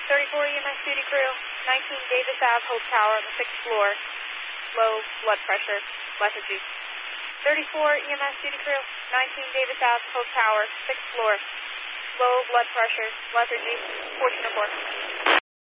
34 EMS duty crew, 19 Davis Ave, Hope Tower on the 6th floor. Low blood pressure, lethargy. 34 EMS duty crew, 19 Davis Ave, Hope Tower, 6th floor. Low blood pressure, lethargy, 1404.